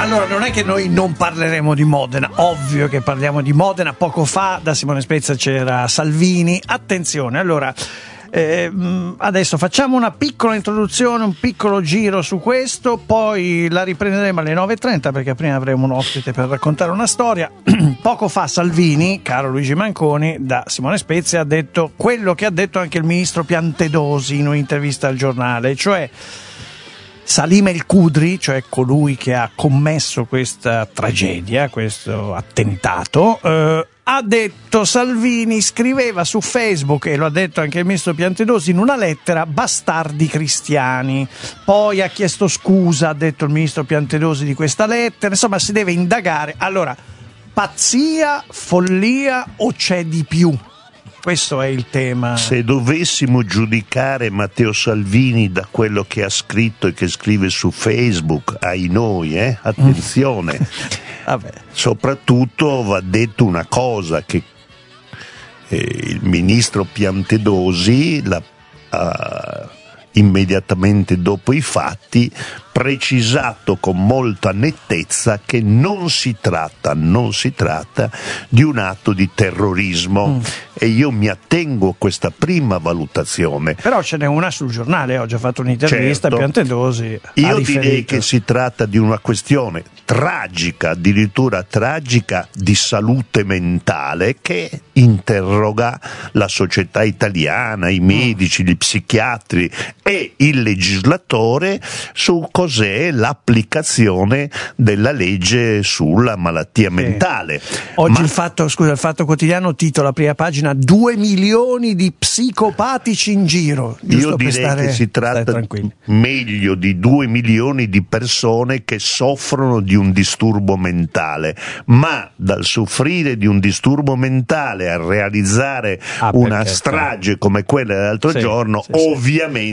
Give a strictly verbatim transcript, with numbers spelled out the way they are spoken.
Allora, non è che noi non parleremo di Modena, ovvio che parliamo di Modena. Poco fa da Simone Spezia c'era Salvini. Attenzione, allora, eh, adesso facciamo una piccola introduzione, un piccolo giro su questo, poi la riprenderemo alle nove e trenta perché prima avremo un ospite per raccontare una storia. Poco fa Salvini, caro Luigi Manconi, da Simone Spezia ha detto quello che ha detto anche il ministro Piantedosi in un'intervista al giornale, cioè Salim El Kudri, cioè colui che ha commesso questa tragedia, questo attentato, eh, ha detto, Salvini scriveva su Facebook, e lo ha detto anche il ministro Piantedosi in una lettera, bastardi cristiani. Poi ha chiesto scusa, ha detto il ministro Piantedosi, di questa lettera. Insomma, si deve indagare. Allora, pazzia, follia o c'è di più? Questo è il tema. Se dovessimo giudicare Matteo Salvini da quello che ha scritto e che scrive su Facebook, ai noi, eh? attenzione, Vabbè. Soprattutto va detto una cosa, che eh, il ministro Piantedosi la, uh, immediatamente dopo i fatti precisato con molta nettezza che non si tratta, non si tratta di un atto di terrorismo, mm. e io mi attengo a questa prima valutazione. Però ce n'è una sul giornale, oggi ha fatto un'intervista, certo. Piantedosi io direi che si tratta di una questione tragica, addirittura tragica, di salute mentale, che interroga la società italiana, i medici, gli psichiatri e il legislatore su cos'è l'applicazione della legge sulla malattia sì. mentale. Oggi Ma... il fatto, scusa, il Fatto Quotidiano titola, prima pagina, due milioni di psicopatici in giro. Io direi stare, che si tratta meglio di due milioni di persone che soffrono di un disturbo mentale, ma dal soffrire di un disturbo mentale a realizzare ah, una strage come quella dell'altro sì, giorno, sì, ovviamente